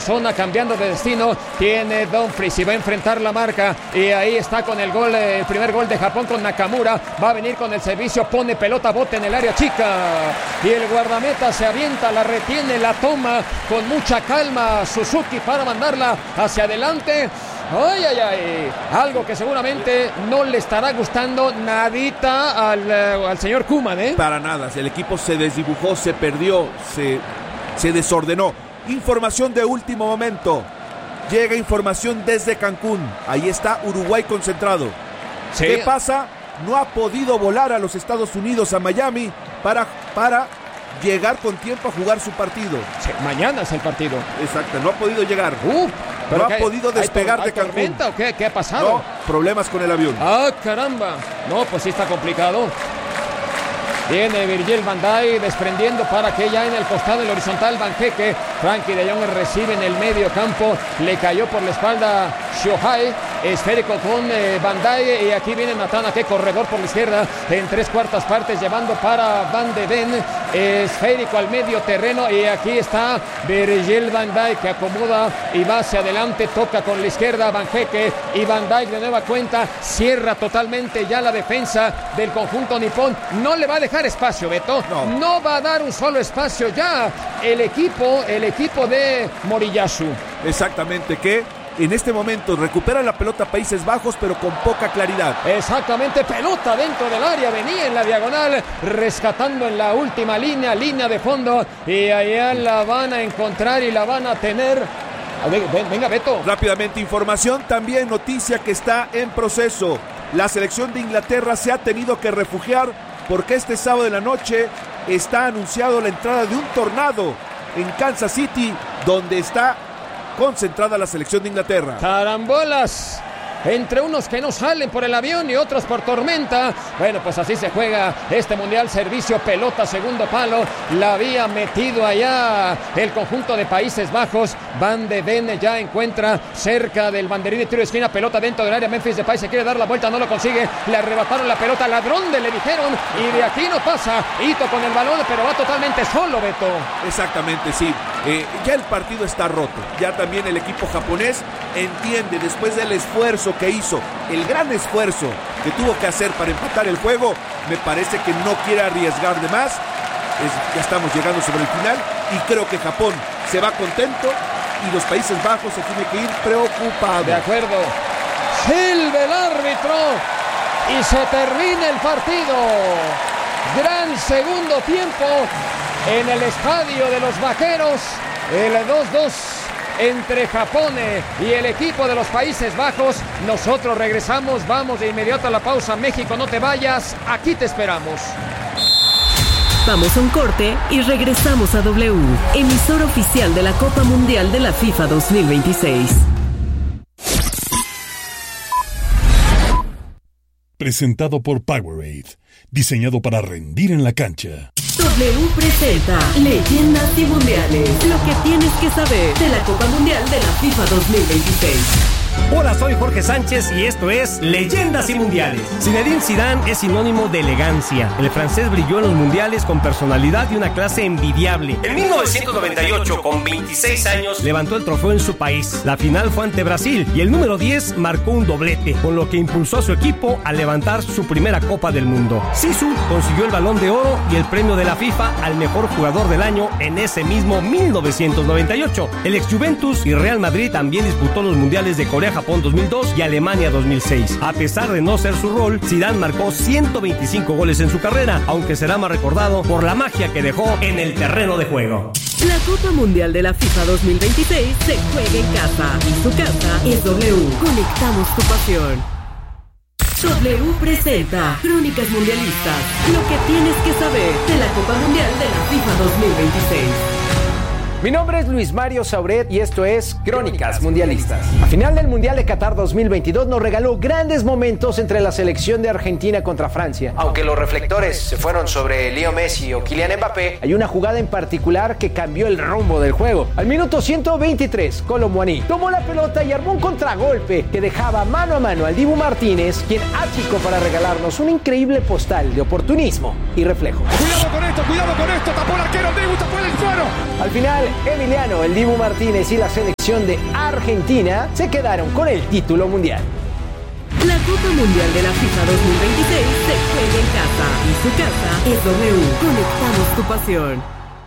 zona, cambiando de destino. Tiene Dumfries y va a enfrentar la marca. Y ahí está con el gol, el primer gol de Japón con Nakamura. Va a venir con el servicio, pone pelota, bote en el área chica. Y el guardameta se avienta, la retiene, la toma con mucha calma Suzuki para mandarla hacia adelante. Ay, ay, ay, algo que seguramente no le estará gustando nadita al señor Koeman, ¿eh? Para nada, el equipo se desdibujó, se perdió, se desordenó. Información de último momento, llega información desde Cancún, ahí está Uruguay concentrado. Sí. ¿Qué pasa? No ha podido volar a los Estados Unidos, a Miami, para llegar con tiempo a jugar su partido. Sí, mañana es el partido. Exacto, no ha podido llegar. No ha podido despegar de Cancún. ¿O qué ha pasado? No, problemas con el avión. ¡Ah, caramba! No, pues sí está complicado. Viene Virgil van Dijk desprendiendo para que ya en el costado del horizontal Banjeque. Frankie de Jong recibe en el medio campo. Le cayó por la espalda Shohei. Esférico con Van Dijk. Y aquí viene Nathan Ake, corredor por la izquierda. En 3/4 partes llevando para Van de Ven. Esférico al medio terreno. Y aquí está Virgil van Dijk que acomoda y va hacia adelante. Toca con la izquierda Banjeque. Y Van Dijk de nueva cuenta cierra totalmente ya la defensa del conjunto nipón. No le va a dejar espacio, Beto. No va a dar un solo espacio ya el equipo de Moriyasu. Exactamente, que en este momento recupera la pelota Países Bajos, pero con poca claridad. Exactamente, pelota dentro del área, venía en la diagonal, rescatando en la última línea de fondo, y allá la van a encontrar y la van a tener. Venga, Beto. Rápidamente, información, también noticia que está en proceso. La selección de Inglaterra se ha tenido que refugiar porque este sábado en la noche está anunciado la entrada de un tornado en Kansas City, donde está concentrada la selección de Inglaterra. ¡Carambolas! Entre unos que no salen por el avión y otros por tormenta. Bueno, pues así se juega este mundial. Servicio, pelota, segundo palo. La había metido allá el conjunto de Países Bajos. Van de Ven ya encuentra cerca del banderín de tiro de esquina. Pelota dentro del área. Memphis Depay se quiere dar la vuelta, no lo consigue. Le arrebataron la pelota. Ladrón le dijeron. Y de aquí no pasa. Ito con el balón, pero va totalmente solo, Beto. Exactamente, sí. Ya el partido está roto. Ya también el equipo japonés entiende, después del esfuerzo que hizo, el gran esfuerzo que tuvo que hacer para empatar el juego, me parece que no quiere arriesgar de más. Ya estamos llegando sobre el final y creo que Japón se va contento y los Países Bajos se tiene que ir preocupado. De acuerdo. Silva el árbitro y se termina el partido. Gran segundo tiempo en el estadio de los Vaqueros. El 2-2 entre Japón y el equipo de los Países Bajos. Nosotros regresamos, vamos de inmediato a la pausa. México, no te vayas, aquí te esperamos. Vamos a un corte y regresamos a W, emisora oficial de la Copa Mundial de la FIFA 2026. Presentado por Powerade, diseñado para rendir en la cancha. W presenta Leyendas y Mundiales, lo que tienes que saber de la Copa Mundial de la FIFA 2026. Hola, soy Jorge Sánchez y esto es Leyendas y Mundiales. Zinedine Zidane es sinónimo de elegancia. El francés brilló en los mundiales con personalidad y una clase envidiable. En 1998, con 26 años, levantó el trofeo en su país. La final fue ante Brasil y el número 10 marcó un doblete, con lo que impulsó a su equipo a levantar su primera Copa del Mundo. Zizou consiguió el Balón de Oro y el premio de la FIFA al mejor jugador del año en ese mismo 1998. El ex Juventus y Real Madrid también disputó los mundiales de Corea, Japón 2002 y Alemania 2006. A pesar de no ser su rol, Zidane marcó 125 goles en su carrera, aunque será más recordado por la magia que dejó en el terreno de juego. La Copa Mundial de la FIFA 2026 se juega en casa y su casa es W. Conectamos tu pasión. W presenta Crónicas Mundialistas, lo que tienes que saber de la Copa Mundial de la FIFA 2026. Mi nombre es Luis Mario Sauret y esto es Crónicas Mundialistas. A final del Mundial de Qatar 2022 nos regaló grandes momentos entre la selección de Argentina contra Francia. Aunque los reflectores se fueron sobre Leo Messi o Kylian Mbappé, hay una jugada en particular que cambió el rumbo del juego. Al minuto 123, Kolo Muani tomó la pelota y armó un contragolpe que dejaba mano a mano al Dibu Martínez, quien achicó para regalarnos un increíble postal de oportunismo y reflejo. Cuidado con esto, tapó el arquero, Dibu tapó el suelo. Al final, Emiliano, el Dibu Martínez y la selección de Argentina se quedaron con el título mundial. La Copa Mundial de la FIFA 2026 se juega en casa y su casa es W. Conectamos tu pasión.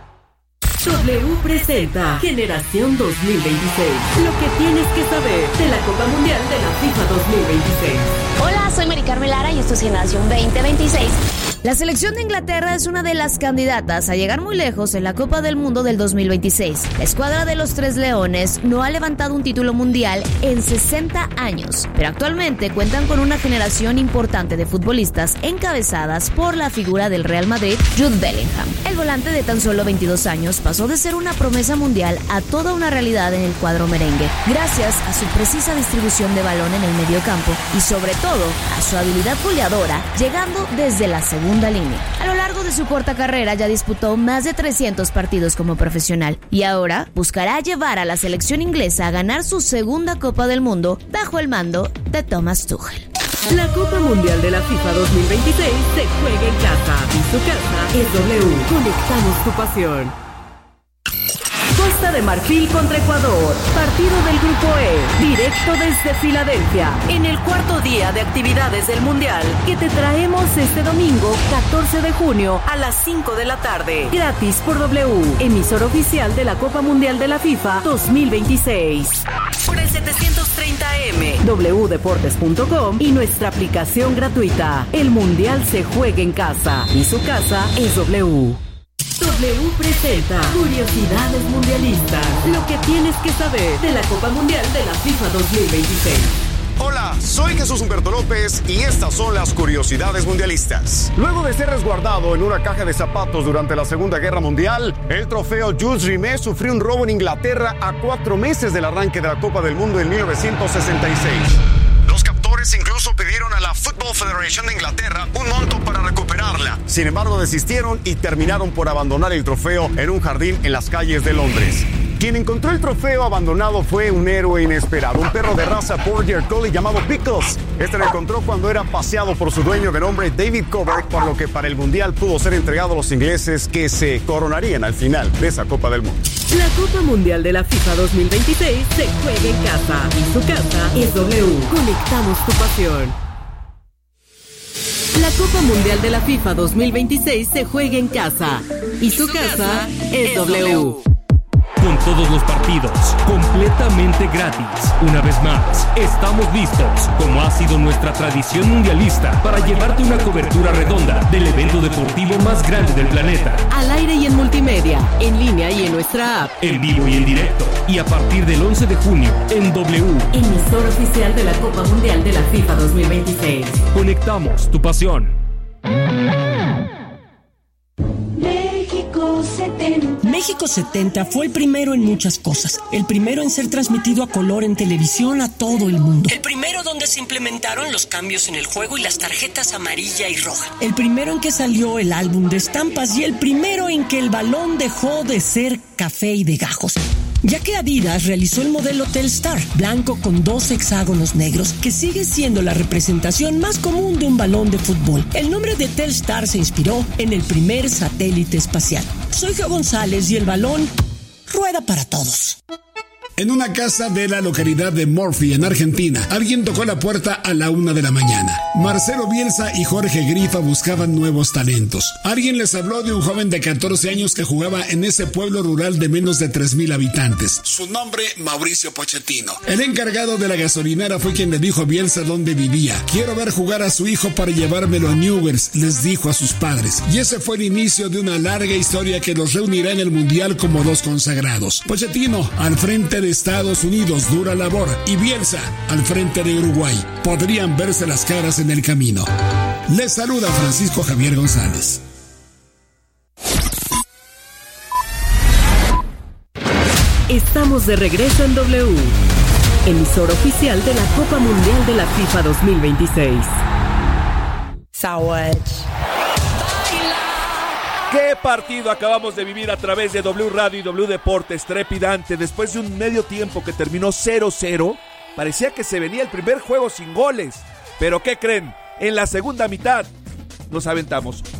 W presenta Generación 2026. Lo que tienes que saber de la Copa Mundial de la FIFA 2026. Hola, soy Mari Carmen Lara y esto es Generación 2026. La selección de Inglaterra es una de las candidatas a llegar muy lejos en la Copa del Mundo del 2026. La escuadra de los Tres Leones no ha levantado un título mundial en 60 años, pero actualmente cuentan con una generación importante de futbolistas encabezadas por la figura del Real Madrid, Jude Bellingham. El volante de tan solo 22 años pasó de ser una promesa mundial a toda una realidad en el cuadro merengue, gracias a su precisa distribución de balón en el mediocampo y sobre todo a su habilidad goleadora, llegando desde la segunda línea. A lo largo de su corta carrera ya disputó más de 300 partidos como profesional y ahora buscará llevar a la selección inglesa a ganar su segunda Copa del Mundo bajo el mando de Thomas Tuchel. La Copa Mundial de la FIFA 2026 se juega en casa y su casa es W. Conectamos tu pasión. Costa de Marfil contra Ecuador. Partido del Grupo E, directo desde Filadelfia, en el cuarto día de actividades del Mundial, que te traemos este domingo, 14 de junio, a las 5 de la tarde. Gratis por W, emisor oficial de la Copa Mundial de la FIFA 2026. Por el 730M, wdeportes.com y nuestra aplicación gratuita. El Mundial se juega en casa y su casa es W. W presenta Curiosidades Mundialistas. Lo que tienes que saber de la Copa Mundial de la FIFA 2026. Hola, soy Jesús Humberto López y estas son las curiosidades mundialistas. Luego de ser resguardado en una caja de zapatos durante la Segunda Guerra Mundial, el trofeo Jules Rimet sufrió un robo en Inglaterra a 4 meses del arranque de la Copa del Mundo en 1966. Los captores incluso pidieron a la Football Federation de Inglaterra un monto para recuperarla. Sin embargo, desistieron y terminaron por abandonar el trofeo en un jardín en las calles de Londres. Quien encontró el trofeo abandonado fue un héroe inesperado, un perro de raza Border Collie llamado Pickles. Este lo encontró cuando era paseado por su dueño de nombre David Covert, por lo que para el Mundial pudo ser entregado a los ingleses, que se coronarían al final de esa Copa del Mundo. La Copa Mundial de la FIFA 2026 se juega en casa y su casa es W. Conectamos tu pasión. La Copa Mundial de la FIFA 2026 se juega en casa y su casa es W. Con todos los partidos completamente gratis. Una vez más, estamos listos, como ha sido nuestra tradición mundialista, para llevarte una cobertura redonda del evento deportivo más grande del planeta. Al aire y en multimedia, en línea y en nuestra app. En vivo y en directo. Y a partir del 11 de junio, en W. Emisor oficial de la Copa Mundial de la FIFA 2026. Conectamos tu pasión. México 70 fue el primero en muchas cosas. El primero en ser transmitido a color en televisión a todo el mundo. El primero donde se implementaron los cambios en el juego y las tarjetas amarilla y roja. El primero en que salió el álbum de estampas y el primero en que el balón dejó de ser café y de gajos. Ya que Adidas realizó el modelo Telstar, blanco con 2 hexágonos negros, que sigue siendo la representación más común de un balón de fútbol. El nombre de Telstar se inspiró en el primer satélite espacial. Soy Geo González y el balón rueda para todos. En una casa de la localidad de Murphy, en Argentina, alguien tocó la puerta a la 1 de la mañana. Marcelo Bielsa y Jorge Grifa buscaban nuevos talentos. Alguien les habló de un joven de 14 años que jugaba en ese pueblo rural de menos de 3,000 habitantes. Su nombre, Mauricio Pochettino. El encargado de la gasolinera fue quien le dijo a Bielsa dónde vivía. Quiero ver jugar a su hijo para llevármelo a Newell's, les dijo a sus padres. Y ese fue el inicio de una larga historia que los reunirá en el Mundial como 2 consagrados. Pochettino, al frente de Estados Unidos, dura labor, y Bielsa al frente de Uruguay. Podrían verse las caras en el camino. Les saluda Francisco Javier González. Estamos de regreso en W, emisor oficial de la Copa Mundial de la FIFA 2026. ¿Qué partido acabamos de vivir a través de W Radio y W Deportes? Trepidante. Después de un medio tiempo que terminó 0-0, parecía que se venía el primer juego sin goles. Pero ¿qué creen? En la segunda mitad nos aventamos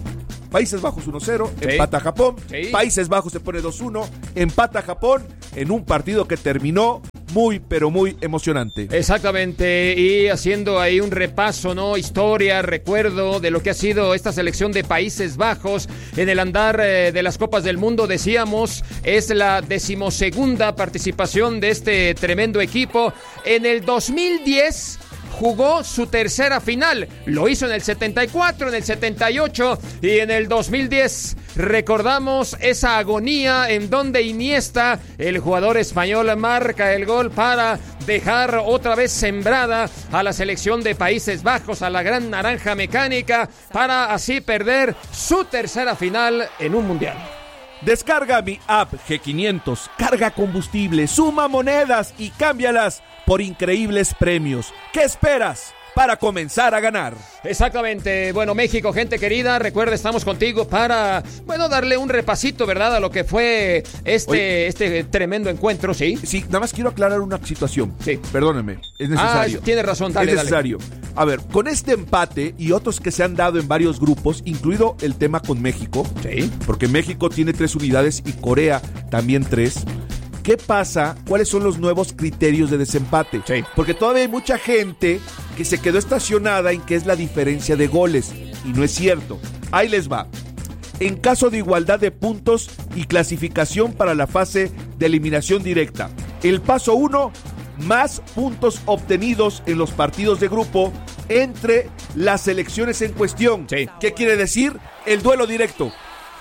Países Bajos 1-0, empata Japón, Países Bajos se pone 2-1, empata Japón en un partido que terminó muy, pero muy emocionante. Exactamente, y haciendo ahí un repaso, ¿no? Historia, recuerdo de lo que ha sido esta selección de Países Bajos en el andar de las Copas del Mundo. Decíamos, es la 12ª participación de este tremendo equipo. En el 2010 jugó su tercera final, lo hizo en el 74, en el 78 y en el 2010. Recordamos esa agonía en donde Iniesta, el jugador español, marca el gol para dejar otra vez sembrada a la selección de Países Bajos, a la gran naranja mecánica, para así perder su tercera final en un mundial. Descarga mi app G500, carga combustible, suma monedas y cámbialas por increíbles premios. ¿Qué esperas para comenzar a ganar? Exactamente. Bueno, México, gente querida, recuerda, estamos contigo para, darle un repasito, ¿verdad?, a lo que fue este tremendo encuentro, ¿sí? Sí, nada más quiero aclarar una situación. Sí. Perdóneme, es necesario. Tiene razón, dale. Es necesario. Dale. A ver, con este empate y otros que se han dado en varios grupos, incluido el tema con México, sí, porque México tiene 3 unidades y Corea también 3. ¿Qué pasa? ¿Cuáles son los nuevos criterios de desempate? Sí. Porque todavía hay mucha gente que se quedó estacionada en qué es la diferencia de goles, y no es cierto. Ahí les va. En caso de igualdad de puntos y clasificación para la fase de eliminación directa, el paso 1, más puntos obtenidos en los partidos de grupo entre las selecciones en cuestión. Sí. ¿Qué quiere decir? El duelo directo.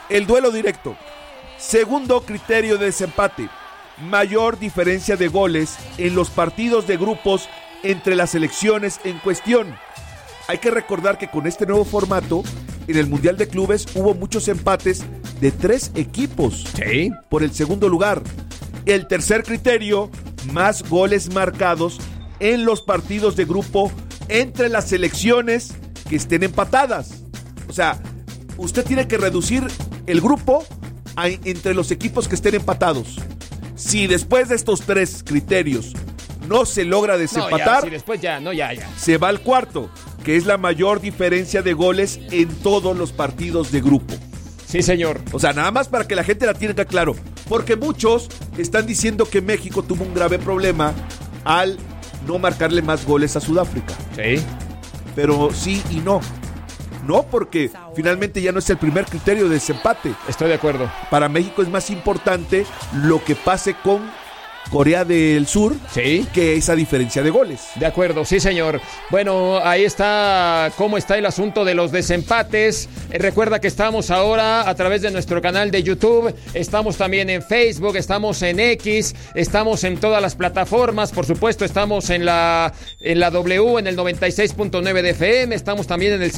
Segundo criterio de desempate: mayor diferencia de goles en los partidos de grupos entre las selecciones en cuestión. Hay que recordar que con este nuevo formato, en el Mundial de Clubes hubo muchos empates de 3 equipos, ¿sí?, por el segundo lugar. El tercer criterio: más goles marcados en los partidos de grupo entre las selecciones que estén empatadas. O sea, usted tiene que reducir el grupo entre los equipos que estén empatados. Si después de estos 3 criterios no se logra desempatar, se va al cuarto, que es la mayor diferencia de goles en todos los partidos de grupo. Sí, señor. O sea, nada más para que la gente la tenga claro, porque muchos están diciendo que México tuvo un grave problema al no marcarle más goles a Sudáfrica. Sí. Pero sí y no. No, porque finalmente ya no es el primer criterio de desempate. Estoy de acuerdo. Para México es más importante lo que pase con Corea del Sur, sí, que esa diferencia de goles. De acuerdo, sí, señor. Bueno, ahí está cómo está el asunto de los desempates. Recuerda que estamos ahora a través de nuestro canal de YouTube, estamos también en Facebook, estamos en X, estamos en todas las plataformas, por supuesto, estamos en la W, en el 96.9 de FM, estamos también en el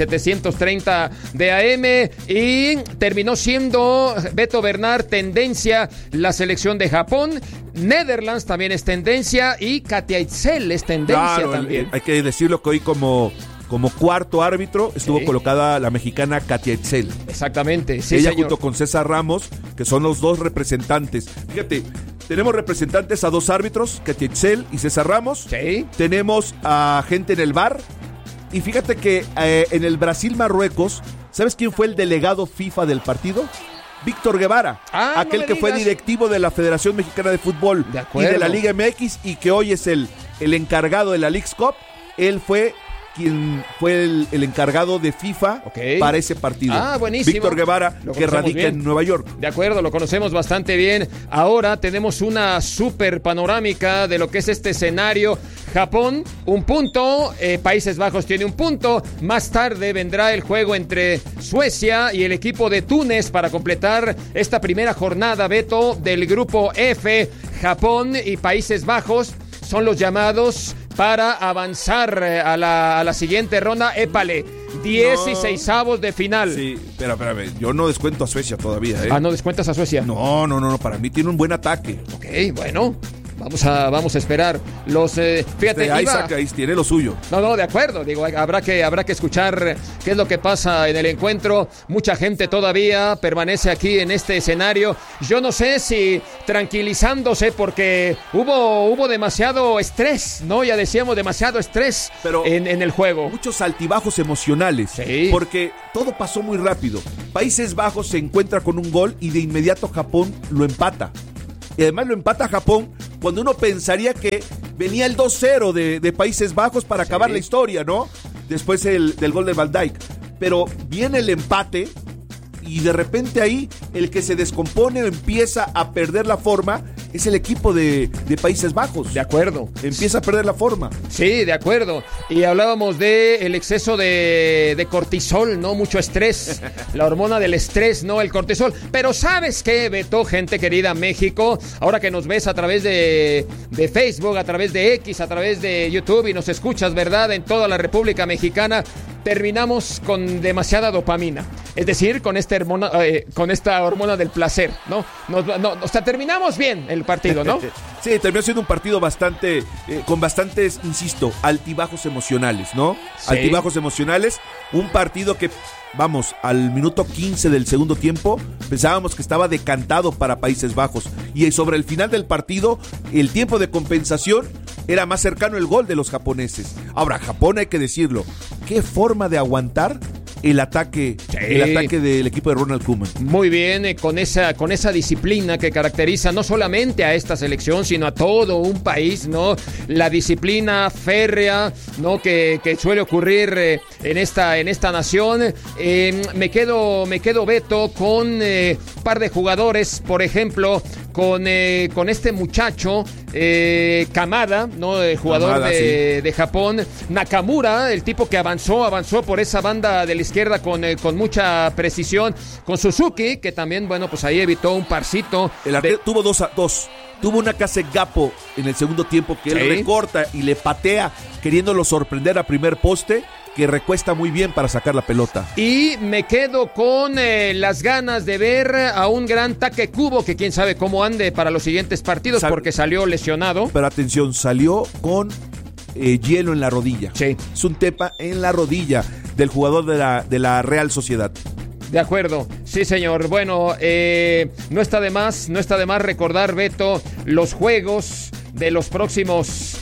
730 de AM, y terminó siendo Beto Bernard tendencia la selección de Japón. Netherlands también es tendencia y Katia Itzel es tendencia también. Hay que decirlo que hoy como cuarto árbitro estuvo colocada la mexicana Katia Itzel. Exactamente, sí, ella, señor, junto con César Ramos, que son los 2 representantes. Fíjate, tenemos representantes a 2 árbitros, Katia Itzel y César Ramos. Sí. Tenemos a gente en el VAR. Y fíjate que en el Brasil-Marruecos, ¿sabes quién fue el delegado FIFA del partido? Víctor Guevara, aquel que fue directivo de la Federación Mexicana de Fútbol y de la Liga MX, y que hoy es el encargado de la Leagues Cup. Él fue quien fue el encargado de FIFA para ese partido. Buenísimo. Víctor Guevara, que radica en Nueva York. De acuerdo, lo conocemos bastante bien. Ahora tenemos una súper panorámica de lo que es este escenario. Japón, 1 punto. Países Bajos tiene 1 punto. Más tarde vendrá el juego entre Suecia y el equipo de Túnez para completar esta primera jornada, Beto, del grupo F. Japón y Países Bajos son los llamados para avanzar a la siguiente ronda. 16avos de final. Sí, espérame, yo no descuento a Suecia todavía, ¿no descuentas a Suecia? No, para mí tiene un buen ataque. Ok, bueno. Vamos a esperar. Fíjate, Isaac ahí tiene lo suyo. No, de acuerdo. Digo, habrá que escuchar qué es lo que pasa en el encuentro. Mucha gente todavía permanece aquí en este escenario. Yo no sé si tranquilizándose porque hubo demasiado estrés, ¿no? Ya decíamos, demasiado estrés en el juego. Muchos altibajos emocionales. Sí. Porque todo pasó muy rápido. Países Bajos se encuentra con un gol y de inmediato Japón lo empata. Y además lo empata Japón cuando uno pensaría que venía el 2-0 de Países Bajos para acabar la historia, ¿no? Después del gol de Van Dijk. Pero viene el empate y de repente ahí el que se descompone o empieza a perder la forma es el equipo de Países Bajos. De acuerdo. Empieza a perder la forma. Sí, de acuerdo. Y hablábamos de el exceso de cortisol, ¿no? Mucho estrés. La hormona del estrés, ¿no? El cortisol. Pero ¿sabes qué, Beto, gente querida México? Ahora que nos ves a través de Facebook, a través de X, a través de YouTube y nos escuchas, ¿verdad? En toda la República Mexicana, terminamos con demasiada dopamina. Es decir, con esta hormona del placer, ¿no? O sea, terminamos bien el partido, ¿no? Sí, terminó siendo un partido bastante, con bastantes, insisto, altibajos emocionales, ¿no? Sí. Altibajos emocionales. Un partido que, vamos, al minuto 15 del segundo tiempo, pensábamos que estaba decantado para Países Bajos. Y sobre el final del partido, el tiempo de compensación era más cercano el gol de los japoneses. Ahora, Japón, hay que decirlo, qué forma de aguantar el ataque del equipo de Ronald Koeman. Muy bien, con esa disciplina que caracteriza no solamente a esta selección, sino a todo un país, ¿no? La disciplina férrea, ¿no? Que suele ocurrir en esta nación. Me quedo, Beto, con un par de jugadores, por ejemplo, con este muchacho Kamada, ¿no? El jugador de Japón. Nakamura, el tipo que avanzó por esa banda de la izquierda con mucha precisión. Con Suzuki, que también, bueno, pues ahí evitó un parcito. El arquero tuvo 2-2. Tuvo una casi Gapo en el segundo tiempo que él recorta y le patea, queriéndolo sorprender a primer poste, que recuesta muy bien para sacar la pelota. Y me quedo con las ganas de ver a un gran Takekubo, que quién sabe cómo ande para los siguientes partidos, porque salió lesionado. Pero atención, salió con hielo en la rodilla. Sí. Es un tema en la rodilla del jugador de la Real Sociedad. De acuerdo, sí señor. Bueno, no está de más recordar, Beto, los juegos de los próximos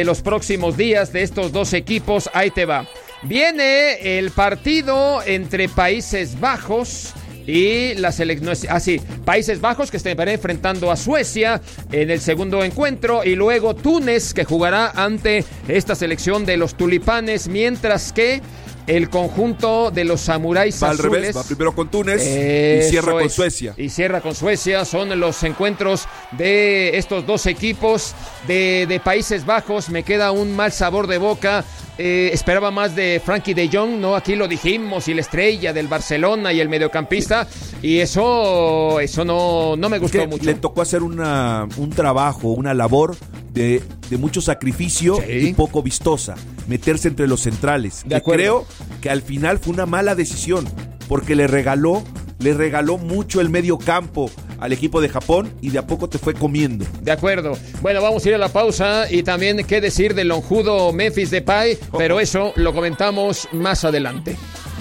días de estos dos equipos. Ahí te va. Viene el partido entre Países Bajos y la selección. Países Bajos, que estará enfrentando a Suecia en el segundo encuentro, y luego Túnez, que jugará ante esta selección de los tulipanes, mientras que el conjunto de los samuráis va azules. al revés, va primero con Túnez y cierra con Suecia. Y cierra con Suecia. Son los encuentros de estos dos equipos de Países Bajos. Me queda un mal sabor de boca. Esperaba más de Frankie de Jong, ¿no? Aquí lo dijimos, y la estrella del Barcelona y el mediocampista. Y eso no me gustó mucho. Le tocó hacer un trabajo, una labor de mucho sacrificio y poco vistosa. Meterse entre los centrales. Creo que al final fue una mala decisión, porque le regaló mucho el medio campo al equipo de Japón y de a poco te fue comiendo. De acuerdo. Bueno, vamos a ir a la pausa y también qué decir del lonjudo Memphis Depay, pero eso lo comentamos más adelante.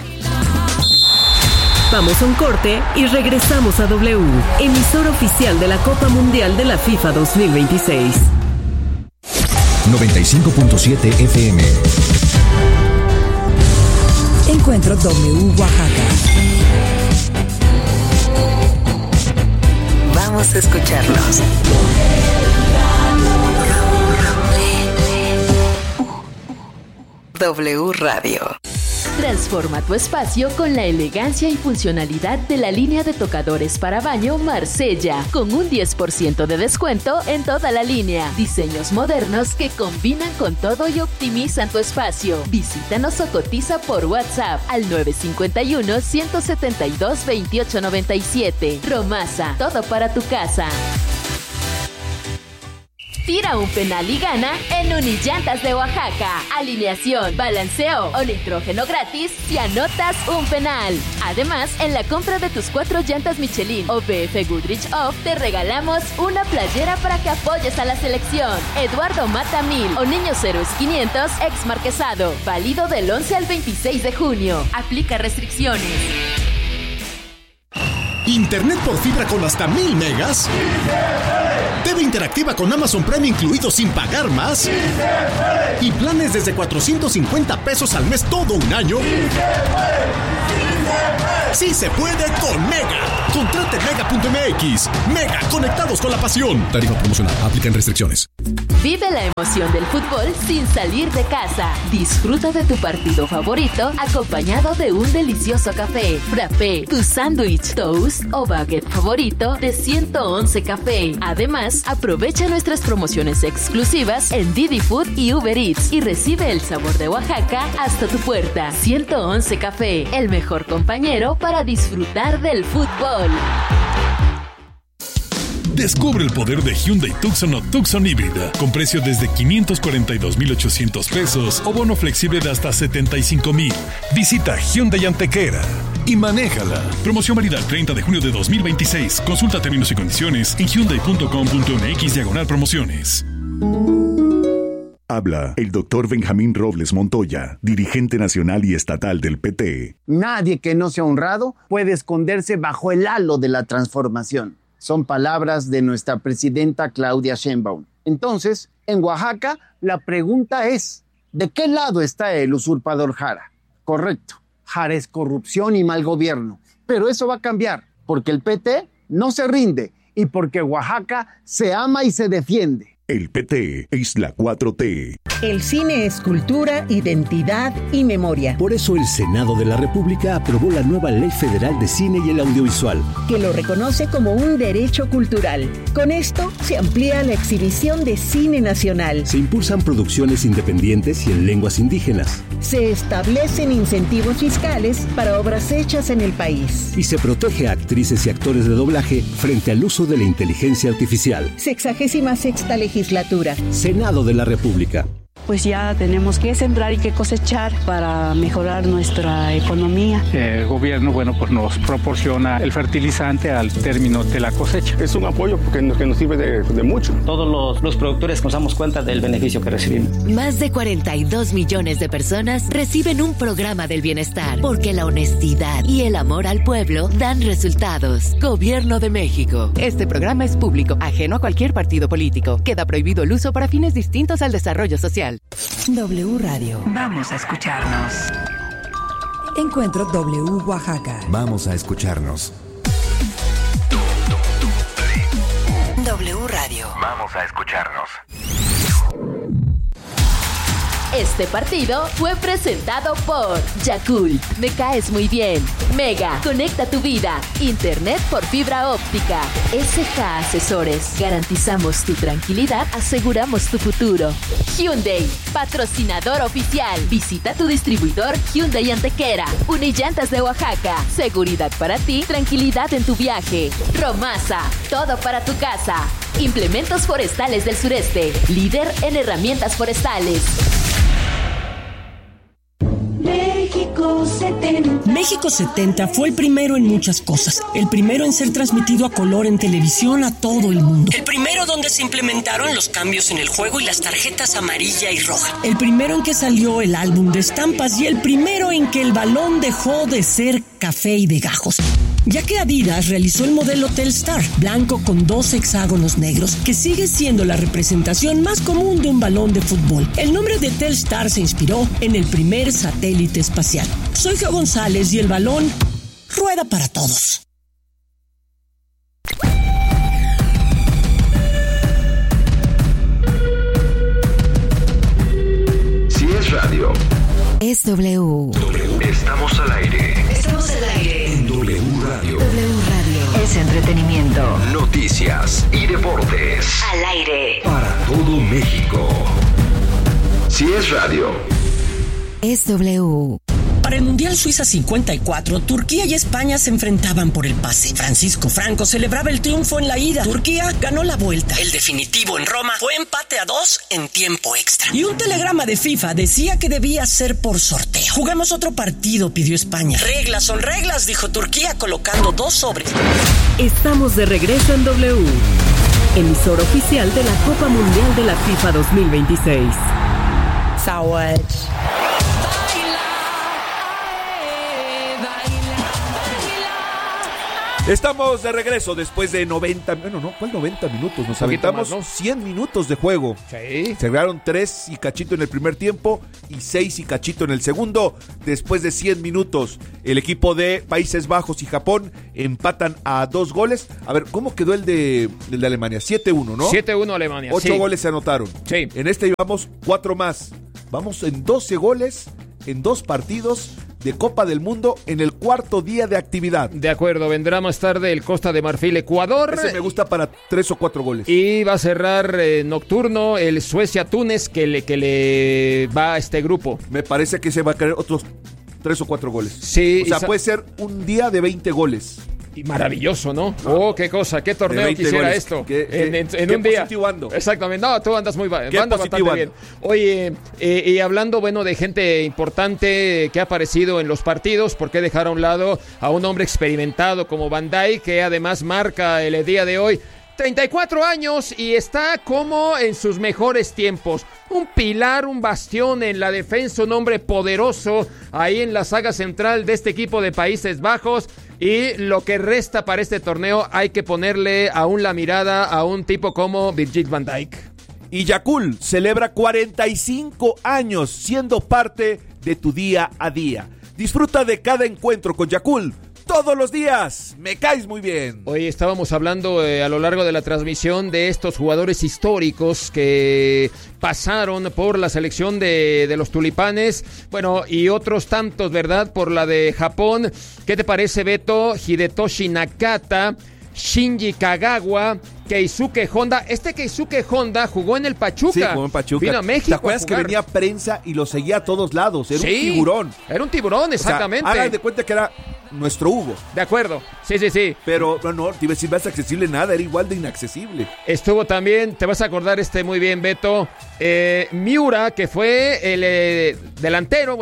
Vamos a un corte y regresamos a W, emisora oficial de la Copa Mundial de la FIFA 2026. 95.7 FM. Encuentro W Oaxaca. Vamos a escucharlos. W Radio. Transforma tu espacio con la elegancia y funcionalidad de la línea de tocadores para baño Marsella, con un 10% de descuento en toda la línea. Diseños modernos que combinan con todo y optimizan tu espacio. Visítanos o cotiza por WhatsApp al 951-172-2897. Romasa, todo para tu casa. Tira un penal y gana en Unillantas de Oaxaca. Alineación, balanceo o nitrógeno gratis si anotas un penal. Además, en la compra de tus 4 llantas Michelin o BF Goodrich Off, te regalamos una playera para que apoyes a la selección. Eduardo Mata 1000 o Niños Héroes 500 ex Marquesado. Válido del 11 al 26 de junio. Aplica restricciones. Internet por fibra con hasta 1000 megas. TV interactiva con Amazon Prime incluido sin pagar más. Y planes desde 450 pesos al mes todo un año. Sí se puede con Mega. Contrate Mega.mx. Mega, conectados con la pasión. Tarifa promocional. Aplican restricciones. Vive la emoción del fútbol sin salir de casa. Disfruta de tu partido favorito acompañado de un delicioso café, frappé, tu sándwich, toast o baguette favorito de 111 Café. Además, aprovecha nuestras promociones exclusivas en Didi Food y Uber Eats y recibe el sabor de Oaxaca hasta tu puerta. 111 Café, el mejor compañero para disfrutar del fútbol. Descubre el poder de Hyundai Tucson o Tucson híbrida, con precio desde 542,800 pesos o bono flexible de hasta 75,000. Visita Hyundai Antequera y manéjala. Promoción válida el 30 de junio de 2026. Consulta términos y condiciones en hyundai.com.mx/promociones. Habla el doctor Benjamín Robles Montoya, dirigente nacional y estatal del PT. Nadie que no sea honrado puede esconderse bajo el halo de la transformación. Son palabras de nuestra presidenta Claudia Sheinbaum. Entonces, en Oaxaca, la pregunta es, ¿de qué lado está el usurpador Jara? Correcto, Jara es corrupción y mal gobierno. Pero eso va a cambiar, porque el PT no se rinde y porque Oaxaca se ama y se defiende. El PT es la 4T. El cine es cultura, identidad y memoria. Por eso el Senado de la República aprobó la nueva Ley Federal de Cine y el Audiovisual, que lo reconoce como un derecho cultural. Con esto se amplía la exhibición de cine nacional. Se impulsan producciones independientes y en lenguas indígenas. Se establecen incentivos fiscales para obras hechas en el país. Y se protege a actrices y actores de doblaje frente al uso de la inteligencia artificial. 66ª legislatura. Senado de la República. Pues ya tenemos que sembrar y que cosechar para mejorar nuestra economía. El gobierno, pues nos proporciona el fertilizante al término de la cosecha. Es un apoyo que nos sirve de mucho. Todos los productores nos damos cuenta del beneficio que recibimos. Más de 42 millones de personas reciben un programa del bienestar, porque la honestidad y el amor al pueblo dan resultados. Gobierno de México. Este programa es público, ajeno a cualquier partido político. Queda prohibido el uso para fines distintos al desarrollo social. W Radio. Vamos a escucharnos. Encuentro W Oaxaca. Vamos a escucharnos. W Radio. Vamos a escucharnos. Este partido fue presentado por Yakult. Me caes muy bien. Mega, conecta tu vida. Internet por fibra óptica. SK Asesores. Garantizamos tu tranquilidad, aseguramos tu futuro. Hyundai, patrocinador oficial. Visita tu distribuidor Hyundai Antequera. Unillantas de Oaxaca. Seguridad para ti, tranquilidad en tu viaje. Romasa, todo para tu casa. Implementos Forestales del Sureste. Líder en herramientas forestales. México 70 fue el primero en muchas cosas. El primero en ser transmitido a color en televisión a todo el mundo. El primero donde se implementaron los cambios en el juego y las tarjetas amarilla y roja. El primero en que salió el álbum de estampas y el primero en que el balón dejó de ser café y de gajos. Ya que Adidas realizó el modelo Telstar, blanco con 2 hexágonos negros, que sigue siendo la representación más común de un balón de fútbol. El nombre de Telstar se inspiró en el primer satélite espacial. Soy Geo González y el balón rueda para todos. Si es radio, es W. Estamos al aire. Estamos al aire. En W Radio. W Radio. Es entretenimiento. Noticias y deportes. Al aire. Para todo México. Si es radio, es W. Para el Mundial Suiza 54, Turquía y España se enfrentaban por el pase. Francisco Franco celebraba el triunfo en la ida. Turquía ganó la vuelta. El definitivo en Roma fue empate a 2 en tiempo extra. Y un telegrama de FIFA decía que debía ser por sorteo. Juguemos otro partido, pidió España. Reglas son reglas, dijo Turquía, colocando 2 sobres. Estamos de regreso en W, emisor oficial de la Copa Mundial de la FIFA 2026. Saúde. Estamos de regreso después de 90... Bueno, no, ¿cuál 90 minutos? Nos aventamos más, ¿no? 100 minutos de juego. Sí. Se agregaron 3 y cachito en el primer tiempo y 6 y cachito en el segundo. Después de 100 minutos, el equipo de Países Bajos y Japón empatan a 2 goles. A ver, ¿cómo quedó el de Alemania? 7-1, ¿no? 7-1 Alemania, 8 goles se anotaron. Sí. En este llevamos 4 más. Vamos en 12 goles en 2 partidos de Copa del Mundo en el 4º día de actividad. De acuerdo, vendrá más tarde el Costa de Marfil, Ecuador. Ese me gusta para 3 o 4 goles. Y va a cerrar nocturno el Suecia-Túnez que le va a este grupo. Me parece que se va a caer otros 3 o 4 goles. Sí. O sea, puede ser un día de 20 goles. Y maravilloso, ¿no? Oh, qué cosa, qué torneo quisiera goles. Esto. En un día. Positivo ando. Exactamente, no, tú andas muy bastante bien. Oye, y hablando, bueno, de gente importante que ha aparecido en los partidos, ¿por qué dejar a un lado a un hombre experimentado como Van Dijk, que además marca el día de hoy? 34 años y está como en sus mejores tiempos. Un pilar, un bastión en la defensa, un hombre poderoso ahí en la saga central de este equipo de Países Bajos. Y lo que resta para este torneo hay que ponerle aún la mirada a un tipo como Virgil van Dijk. Y Yakul celebra 45 años siendo parte de tu día a día. Disfruta de cada encuentro con Yakul. Todos los días, me caes muy bien. Hoy estábamos hablando a lo largo de la transmisión de estos jugadores históricos que pasaron por la selección de los Tulipanes, bueno, y otros tantos, ¿verdad? Por la de Japón. ¿Qué te parece, Beto? Hidetoshi Nakata, Shinji Kagawa, Keisuke Honda. Keisuke Honda jugó en el Pachuca. Sí, jugó en Pachuca. Vino a México. ¿Te acuerdas que venía prensa y lo seguía a todos lados? Era un tiburón. Era un tiburón, exactamente. O sea, hagan de cuenta que era nuestro Hugo. De acuerdo, sí. Pero no, te iba a decir más accesible nada, era igual de inaccesible. Estuvo también, te vas a acordar muy bien, Beto, Miura, que fue el delantero,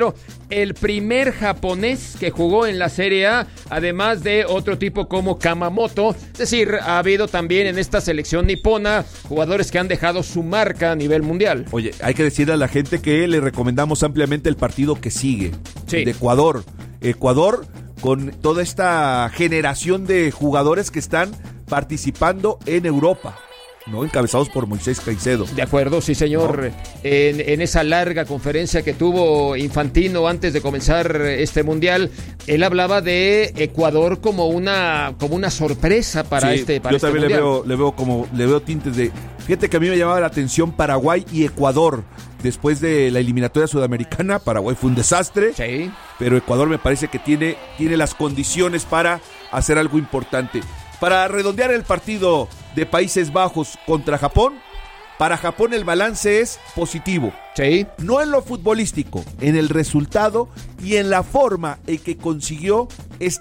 el primer japonés que jugó en la Serie A, además de otro tipo como Kamamoto. Es decir, ha habido también en esta selección nipona jugadores que han dejado su marca a nivel mundial. Oye, hay que decirle a la gente que le recomendamos ampliamente el partido que sigue, de Ecuador. Ecuador, con toda esta generación de jugadores que están participando en Europa, ¿no? Encabezados por Moisés Caicedo. De acuerdo, sí, señor. ¿No? En esa larga conferencia que tuvo Infantino antes de comenzar este mundial, él hablaba de Ecuador como una sorpresa para este mundial. Yo también le veo tintes de... Fíjate que a mí me llamaba la atención Paraguay y Ecuador. Después de la eliminatoria sudamericana, Paraguay fue un desastre, sí, pero Ecuador me parece que tiene las condiciones para hacer algo importante. Para redondear el partido de Países Bajos contra Japón, para Japón el balance es positivo. Sí. No en lo futbolístico, en el resultado y en la forma en que consiguió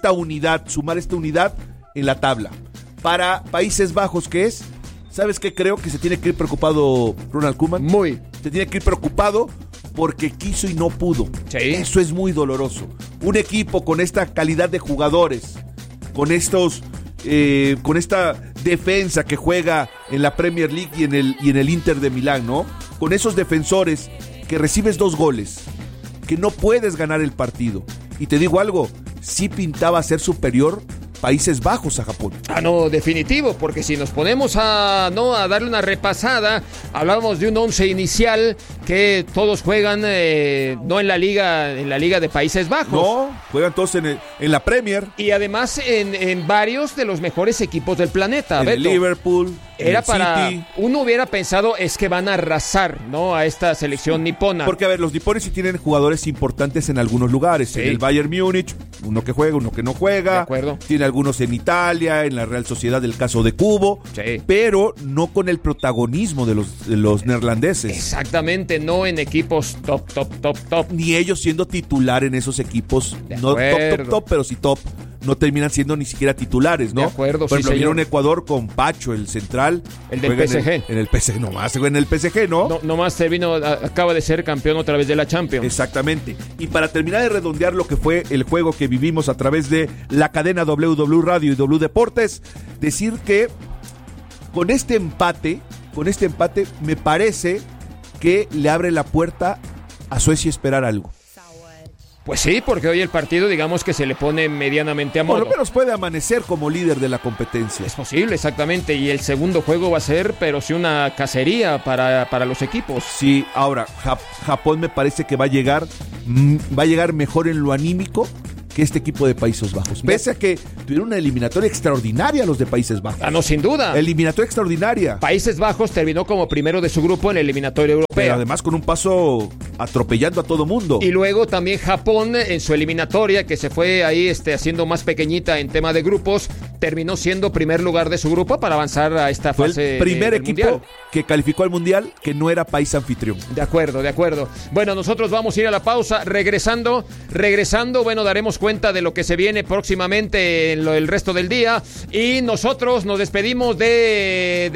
sumar esta unidad en la tabla. Para Países Bajos, ¿qué es? ¿Sabes qué? Creo que se tiene que ir preocupado Ronald Koeman. Se tiene que ir preocupado porque quiso y no pudo. Sí. Eso es muy doloroso. Un equipo con esta calidad de jugadores, con esta defensa que juega en la Premier League y en el Inter de Milán, ¿no? Con esos defensores que recibes 2 goles, que no puedes ganar el partido. Y te digo algo, sí pintaba ser superior Países Bajos a Japón. No, definitivo, porque si nos ponemos a darle una repasada, hablábamos de un 11 inicial que todos juegan no en la liga de Países Bajos. No, juegan todos en la Premier. Y además en varios de los mejores equipos del planeta. En el Liverpool, Era el para... City. Uno hubiera pensado es que van a arrasar, ¿no? A esta selección nipona. Porque, a ver, los nipones sí tienen jugadores importantes en algunos lugares. Sí. En el Bayern Múnich, uno que juega, uno que no juega. De acuerdo. Tiene algunos en Italia, en la Real Sociedad, el caso de Kubo. Sí. Pero no con el protagonismo de los neerlandeses. Exactamente, no en equipos top. Ni ellos siendo titular en esos equipos. No top, pero sí top. No terminan siendo ni siquiera titulares, ¿no? De acuerdo, Por ejemplo, sí, vieron señor. Ecuador con Pacho, el central. El del PSG. En el PSG, nomás, en el PSG, ¿no? No, nomás acaba de ser campeón otra vez de la Champions. Exactamente. Y para terminar de redondear lo que fue el juego que vivimos a través de la cadena WW Radio y W Deportes, decir que con este empate me parece que le abre la puerta a Suecia esperar algo. Pues sí, porque hoy el partido, digamos que se le pone medianamente a modo. Por lo menos puede amanecer como líder de la competencia. Es posible, exactamente. Y el segundo juego va a ser, pero sí una cacería para los equipos. Sí, ahora, Japón me parece que va a llegar mejor en lo anímico que este equipo de Países Bajos. Pese a que tuvieron una eliminatoria extraordinaria los de Países Bajos. Ah, no, sin duda. Eliminatoria extraordinaria. Países Bajos terminó como primero de su grupo en la eliminatoria europea. Pero además con un paso atropellando a todo mundo. Y luego también Japón en su eliminatoria, que se fue ahí haciendo más pequeñita en tema de grupos, terminó siendo primer lugar de su grupo para avanzar a esta fase. Fue el primer del equipo mundial que calificó al Mundial que no era país anfitrión. De acuerdo. Bueno, nosotros vamos a ir a la pausa. Regresando, bueno, daremos cuenta de lo que se viene próximamente en el resto del día. Y nosotros nos despedimos de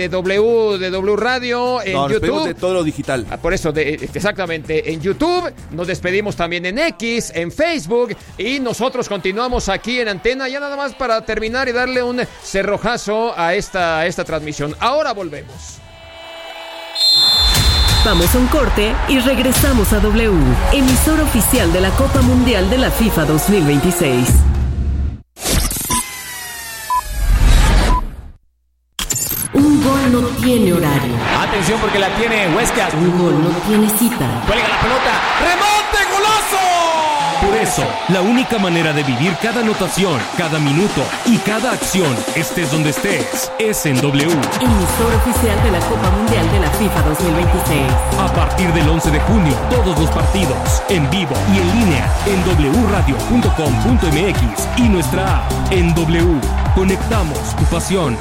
W Radio en nos despedimos YouTube. de todo lo digital. Por eso, exactamente, en YouTube. Nos despedimos también en X, en Facebook. Y nosotros continuamos aquí en Antena. Ya nada más para terminar y darle un cerrojazo a esta transmisión. Ahora volvemos. Vamos a un corte y regresamos a W, emisora oficial de la Copa Mundial de la FIFA 2026. Un gol no tiene horario. Atención porque la tiene Huescas. Un gol no tiene cita. Cuelga la pelota. ¡Remonte! ¡Golazo! Por eso, la única manera de vivir cada anotación, cada minuto y cada acción, estés donde estés, es en W. Emisora oficial de la Copa Mundial de la FIFA 2026. A partir del 11 de junio, todos los partidos, en vivo y en línea, en wradio.com.mx y nuestra app, en W. Conectamos tu pasión.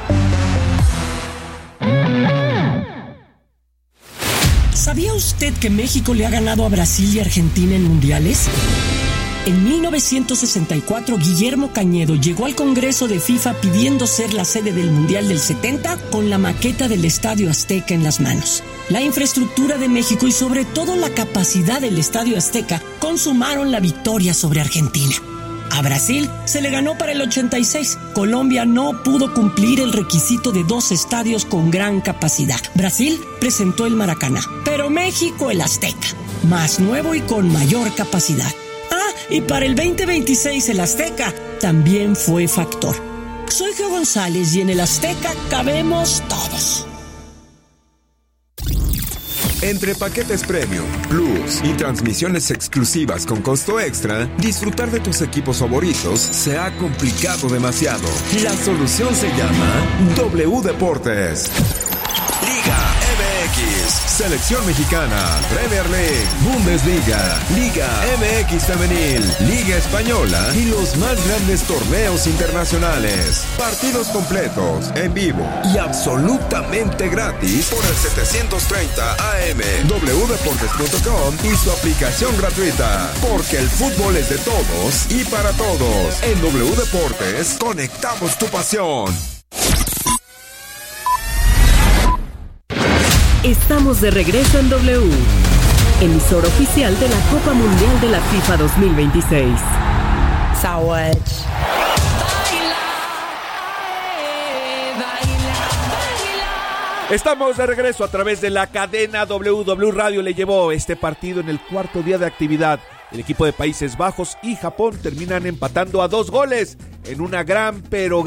¿Sabía usted que México le ha ganado a Brasil y Argentina en mundiales? En 1964, Guillermo Cañedo llegó al Congreso de FIFA pidiendo ser la sede del Mundial del 70 con la maqueta del Estadio Azteca en las manos. La infraestructura de México y sobre todo la capacidad del Estadio Azteca consumaron la victoria sobre Argentina. A Brasil se le ganó para el 86. Colombia no pudo cumplir el requisito de 2 estadios con gran capacidad. Brasil presentó el Maracaná, pero México el Azteca, más nuevo y con mayor capacidad. Y para el 2026 el Azteca también fue factor. Soy Geo González y en el Azteca cabemos todos. Entre paquetes Premium, Plus y transmisiones exclusivas con costo extra, disfrutar de tus equipos favoritos se ha complicado demasiado. La solución se llama W Deportes. Liga MX, Selección Mexicana, Premier League, Bundesliga, Liga MX Femenil, Liga Española y los más grandes torneos internacionales. Partidos completos, en vivo y absolutamente gratis por el 730 AM, wdeportes.com y su aplicación gratuita. Porque el fútbol es de todos y para todos. En W Deportes, conectamos tu pasión. Estamos de regreso en W, emisora oficial de la Copa Mundial de la FIFA 2026. Estamos de regreso a través de la cadena WW Radio. Le llevó este partido en el cuarto día de actividad. El equipo de Países Bajos y Japón terminan empatando a 2 goles en una gran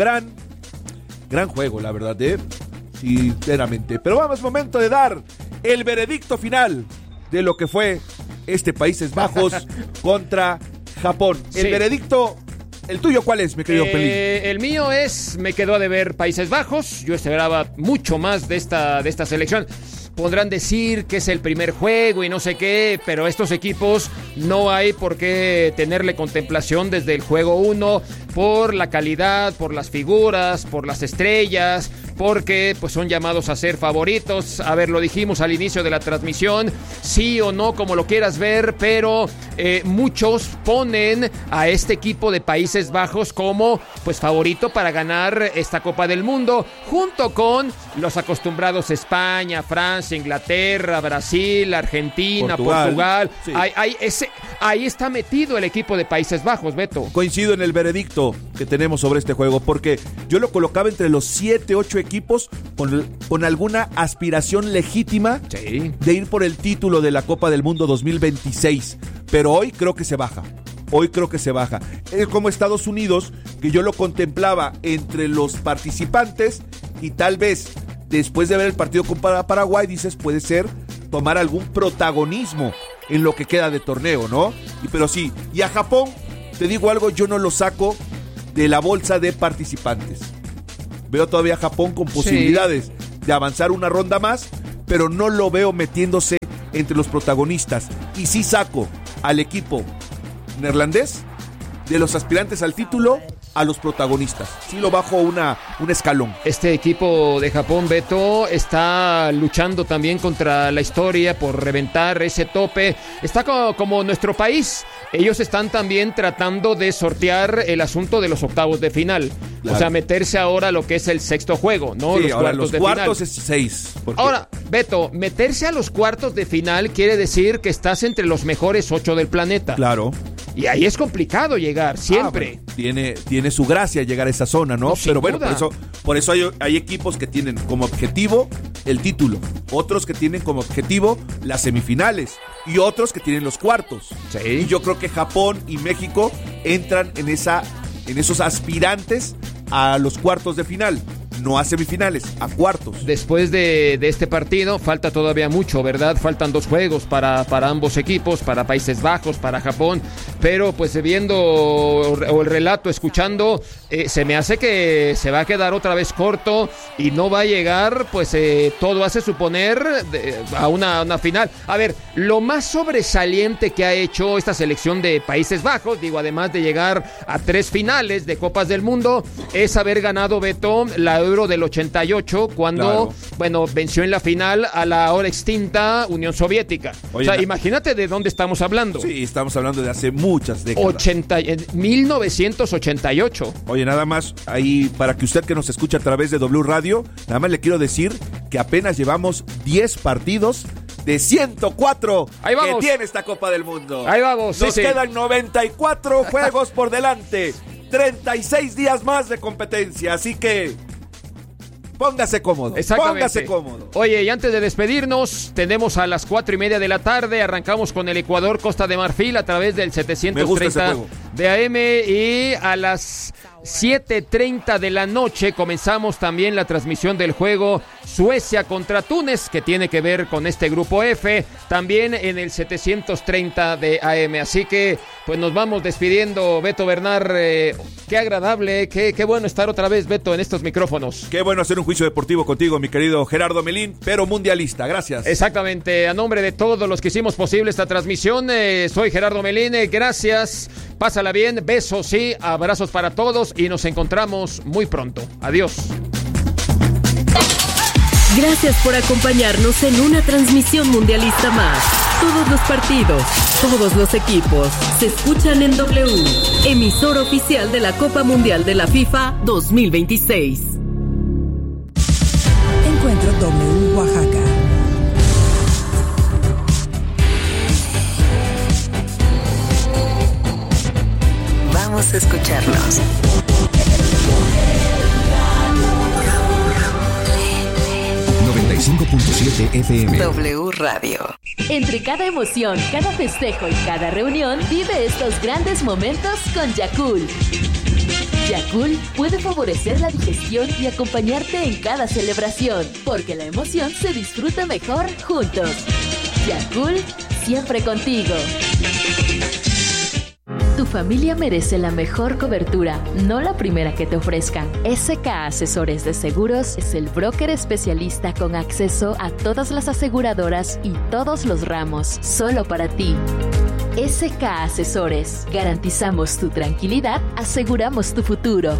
juego, la verdad, sinceramente. Pero vamos, momento de dar el veredicto final de lo que fue este Países Bajos contra Japón. El veredicto ¿El tuyo cuál es, mi querido Pelín? El mío me quedó a deber Países Bajos. Yo esperaba mucho más de esta selección. Podrán decir que es el primer juego y no sé qué, pero estos equipos no hay por qué tenerle contemplación desde el juego 1 por la calidad, por las figuras, por las estrellas, porque pues son llamados a ser favoritos. A ver, lo dijimos al inicio de la transmisión, sí o no, como lo quieras ver, pero muchos ponen a este equipo de Países Bajos como pues favorito para ganar esta Copa del Mundo, junto con los acostumbrados España, Francia, Inglaterra, Brasil, Argentina, Portugal. Sí. Ahí está metido el equipo de Países Bajos, Beto. Coincido en el veredicto que tenemos sobre este juego, porque yo lo colocaba entre los 7, 8 equipos con alguna aspiración legítima de ir por el título de la Copa del Mundo 2026, pero hoy creo que se baja. Como Estados Unidos, que yo lo contemplaba entre los participantes y tal vez después de ver el partido con Paraguay, dices, puede ser tomar algún protagonismo en lo que queda de torneo, ¿no? Pero sí, y a Japón, te digo algo, yo no lo saco de la bolsa de participantes. Veo todavía a Japón con posibilidades de avanzar una ronda más, pero no lo veo metiéndose entre los protagonistas. Y sí saco al equipo neerlandés de los aspirantes al título a los protagonistas. Sí lo bajo un escalón. Este equipo de Japón, Beto, está luchando también contra la historia por reventar ese tope. Está como nuestro país. Ellos están también tratando de sortear el asunto de los octavos de final. Claro. O sea, meterse ahora a lo que es el sexto juego, ¿no? Sí, los ahora cuartos los de cuartos final. Es 6. Ahora, Beto, meterse a los cuartos de final quiere decir que estás entre los mejores 8 del planeta. Claro. Y ahí es complicado llegar, siempre. Bueno, tiene su gracia llegar a esa zona, ¿no? Pero bueno, por eso hay equipos que tienen como objetivo el título, otros que tienen como objetivo las semifinales y otros que tienen los cuartos. Sí. Y yo creo que Japón y México entran en esos aspirantes a los cuartos de final. No a semifinales, a cuartos. Después de este partido falta todavía mucho, ¿verdad? Faltan 2 juegos para ambos equipos, para Países Bajos, para Japón, pero pues viendo el relato, escuchando, se me hace que se va a quedar otra vez corto y no va a llegar, pues todo hace suponer a una final. A ver, lo más sobresaliente que ha hecho esta selección de Países Bajos, digo, además de llegar a 3 finales de Copas del Mundo, es haber ganado, Beto, la Euro del 88, cuando, bueno, venció en la final a la ahora extinta Unión Soviética. Oye, o sea, imagínate de dónde estamos hablando. Sí, estamos hablando de hace muchas décadas. 1988. Oye, nada más, ahí, para que usted que nos escucha a través de W Radio, nada más le quiero decir que apenas llevamos 10 partidos de 104 que tiene esta Copa del Mundo. Ahí vamos. Nos quedan 94 juegos por delante. 36 días más de competencia, así que póngase cómodo. Exactamente. Póngase cómodo. Oye, y antes de despedirnos, tenemos a las 4:30 de la tarde, arrancamos con el Ecuador Costa de Marfil a través del 730 de AM, y a las 7:30 de la noche comenzamos también la transmisión del juego Suecia contra Túnez, que tiene que ver con este grupo F, también en el 730 de AM. Así que pues nos vamos despidiendo, Beto Bernal. Qué agradable, qué bueno estar otra vez, Beto, en estos micrófonos. Qué bueno hacer un juicio deportivo contigo, mi querido Gerardo Melín, pero mundialista. Gracias. Exactamente, a nombre de todos los que hicimos posible esta transmisión, soy Gerardo Melín, gracias, pásala bien, besos, sí, abrazos para todos y nos encontramos muy pronto. Adiós. Gracias por acompañarnos en una transmisión mundialista más. Todos los partidos, todos los equipos se escuchan en W, emisor oficial de la Copa Mundial de la FIFA 2026. Encuentro W Oaxaca. Vamos a escucharnos. FM. W Radio. Entre cada emoción, cada festejo y cada reunión, vive estos grandes momentos con Yakult. Yakult puede favorecer la digestión y acompañarte en cada celebración, porque la emoción se disfruta mejor juntos. Yakult, siempre contigo. Tu familia merece la mejor cobertura, no la primera que te ofrezcan. SK Asesores de Seguros es el broker especialista con acceso a todas las aseguradoras y todos los ramos, solo para ti. SK Asesores. Garantizamos tu tranquilidad, aseguramos tu futuro.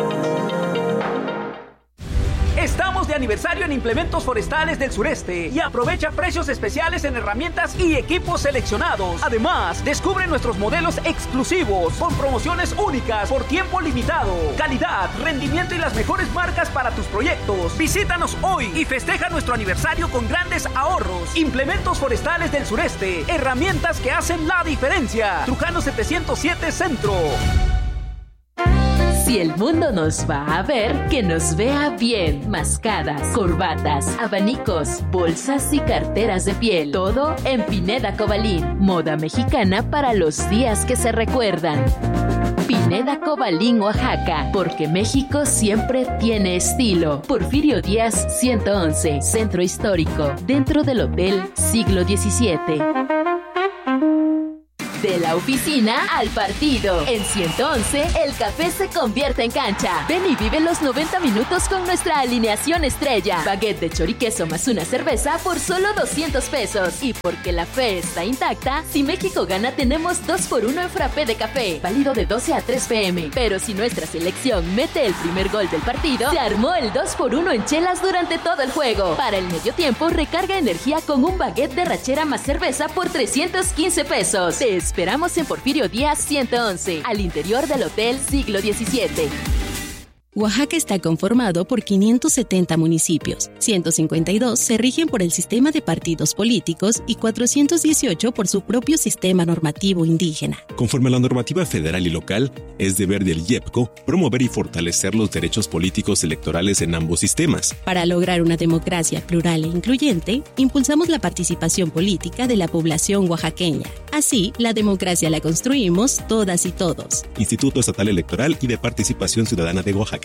Estamos de aniversario en Implementos Forestales del Sureste y aprovecha precios especiales en herramientas y equipos seleccionados. Además, descubre nuestros modelos exclusivos con promociones únicas por tiempo limitado. Calidad, rendimiento y las mejores marcas para tus proyectos. Visítanos hoy y festeja nuestro aniversario con grandes ahorros. Implementos Forestales del Sureste. Herramientas que hacen la diferencia. Trujano 707 Centro. Si el mundo nos va a ver, que nos vea bien. Mascadas, corbatas, abanicos, bolsas y carteras de piel. Todo en Pineda Cobalín. Moda mexicana para los días que se recuerdan. Pineda Cobalín, Oaxaca, porque México siempre tiene estilo. Porfirio Díaz 111, Centro Histórico, dentro del Hotel Siglo XVII. De la oficina al partido. En 111, el café se convierte en cancha. Ven y vive los 90 minutos con nuestra alineación estrella. Baguette de choriqueso más una cerveza por solo 200 pesos. Y porque la fe está intacta, si México gana tenemos 2x1 en frappé de café. Válido de 12 a 3 p.m. Pero si nuestra selección mete el primer gol del partido, se armó el 2x1 en chelas durante todo el juego. Para el medio tiempo, recarga energía con un baguette de rachera más cerveza por 315 pesos. Te esperamos en Porfirio Díaz 111, al interior del Hotel Siglo XVII. Oaxaca está conformado por 570 municipios, 152 se rigen por el sistema de partidos políticos y 418 por su propio sistema normativo indígena. Conforme a la normativa federal y local, es deber del IEPCO promover y fortalecer los derechos políticos electorales en ambos sistemas. Para lograr una democracia plural e incluyente, impulsamos la participación política de la población oaxaqueña. Así, la democracia la construimos todas y todos. Instituto Estatal Electoral y de Participación Ciudadana de Oaxaca.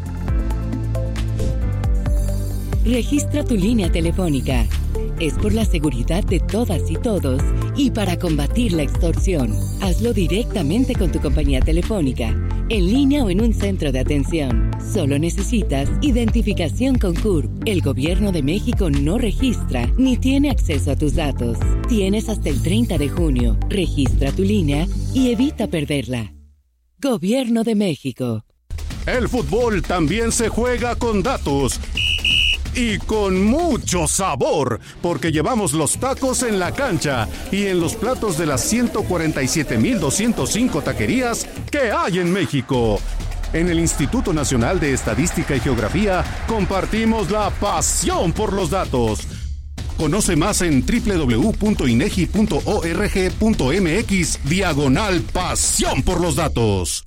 Registra tu línea telefónica. Es por la seguridad de todas y todos y para combatir la extorsión. Hazlo directamente con tu compañía telefónica, en línea o en un centro de atención. Solo necesitas identificación con CURP. El Gobierno de México no registra ni tiene acceso a tus datos. Tienes hasta el 30 de junio. Registra tu línea y evita perderla. Gobierno de México. El fútbol también se juega con datos. Y con mucho sabor, porque llevamos los tacos en la cancha y en los platos de las 147,205 taquerías que hay en México. En el Instituto Nacional de Estadística y Geografía compartimos la pasión por los datos. Conoce más en www.inegi.org.mx/pasión por los datos.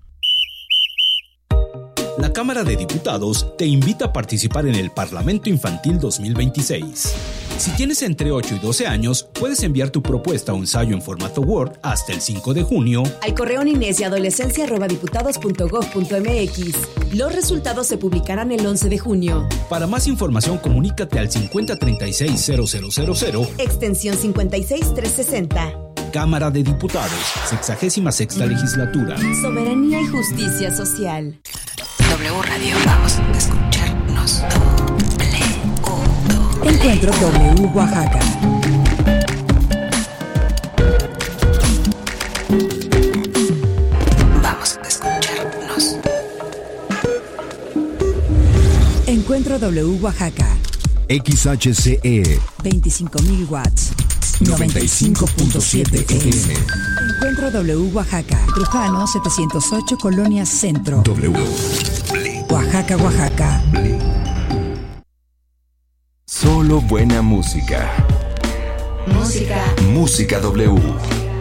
La Cámara de Diputados te invita a participar en el Parlamento Infantil 2026. Si tienes entre 8 y 12 años, puedes enviar tu propuesta o ensayo en formato Word hasta el 5 de junio al correo ninesyadolescencia@diputados.gov.mx. Los resultados se publicarán el 11 de junio. Para más información, comunícate al 5036-0000, extensión 56360. Cámara de Diputados, 66ª legislatura. Soberanía y justicia social. W Radio, vamos a escucharnos. Encuentro W Oaxaca. Vamos a escucharnos. Encuentro W Oaxaca. XHCE 25,000 watts. 95.7 FM. Encuentro W Oaxaca. Trujano 708 Colonia Centro. W. Oaxaca, Oaxaca. Solo buena música. Música. Música W.